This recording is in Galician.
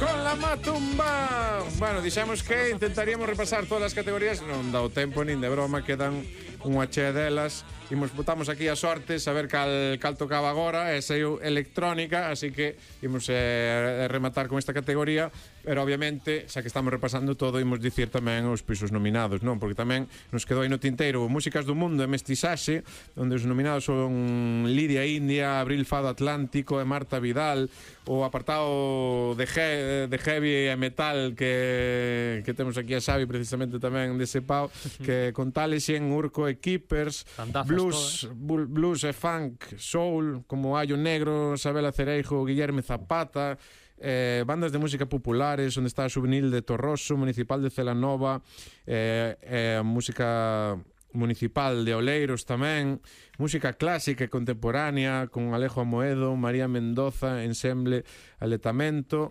con la matumba. Bueno, dixemos que intentaríamos repasar todas as categorías. Non dá o tempo nin de broma, quedan unha chea delas. Botamos aquí a sorte, saber cal tocaba agora. E saiu electrónica, así que imos rematar con esta categoría. Pero obviamente, xa que estamos repasando todo, imos dicir tamén os pisos nominados, non? Porque tamén nos quedou aí no tinteiro Músicas do Mundo e Mestizaxe, onde os nominados son Lidia India, Abril Fado Atlántico e Marta Vidal. O apartado de heavy e metal que temos aquí a Xavi precisamente tamén dese pau, que con Talesien, Urco e Keepers, blues e funk, soul como Allo Negro, Sabela Cereijo, Guillerme Zapata, bandas de música populares, onde está a Juvenil de Torroso, Municipal de Celanova, música municipal de Oleiros tamén, música clásica e contemporánea con Alejo Amoedo, María Mendoza, Ensemble Aletamento,